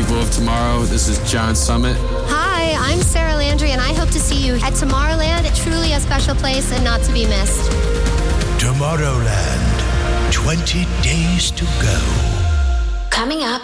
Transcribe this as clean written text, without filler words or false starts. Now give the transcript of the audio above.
Festival of Tomorrow. This is John Summit. Hi, I'm Sarah Landry, and I hope to see you at Tomorrowland. Truly a special place and not to be missed. Tomorrowland, 20 days to go. Coming up